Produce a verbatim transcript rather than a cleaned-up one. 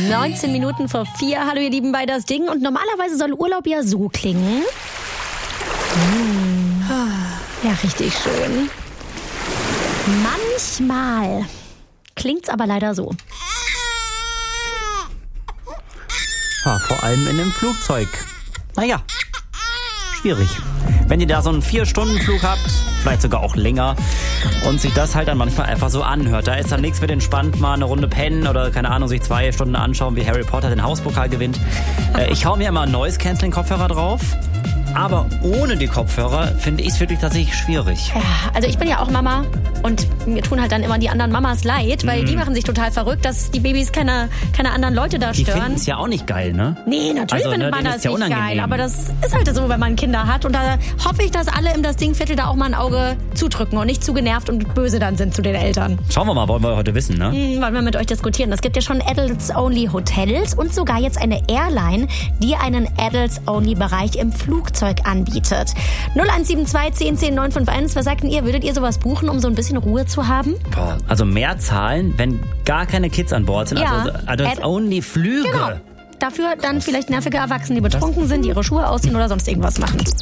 neunzehn Minuten vor vier. Hallo ihr Lieben bei Das Ding. Und normalerweise soll Urlaub ja so klingen. Hm. Ja, richtig schön. Manchmal klingt's aber leider so. Ja, vor allem in einem Flugzeug. Naja, schwierig. Wenn ihr da so einen vier-Stunden-Flug habt, vielleicht sogar auch länger, und sich das halt dann manchmal einfach so anhört. Da ist dann nichts mit entspannt, mal eine Runde pennen oder, keine Ahnung, sich zwei Stunden anschauen, wie Harry Potter den Hauspokal gewinnt. Äh, ich hau mir immer Noise-Canceling-Kopfhörer drauf. Aber ohne die Kopfhörer finde ich es wirklich tatsächlich schwierig. Ja, also ich bin ja auch Mama und mir tun halt dann immer die anderen Mamas leid, weil mm. die machen sich total verrückt, dass die Babys keine, keine anderen Leute da die stören. Die finden es ja auch nicht geil, ne? Nee, natürlich also, findet ne, man das ja nicht unangenehm. geil. Aber das ist halt so, wenn man Kinder hat. Und da hoffe ich, dass alle im Das Ding-Viertel da auch mal ein Auge zudrücken und nicht zu genervt und böse dann sind zu den Eltern. Schauen wir mal, wollen wir heute wissen, ne? Hm, wollen wir mit euch diskutieren. Es gibt ja schon Adults-Only-Hotels und sogar jetzt eine Airline, die einen Adults-Only-Bereich im Flugzeug anbietet. null eins sieben zwei zehn zehn neun fünf eins. Was sagt denn ihr? Würdet ihr sowas buchen, um so ein bisschen Ruhe zu haben? Boah, also mehr zahlen, wenn gar keine Kids an Bord sind. Ja. Also Adults-Only-Flüge. Genau. Dafür dann vielleicht nervige Erwachsene, die betrunken sind, die ihre Schuhe ausziehen oder sonst irgendwas machen.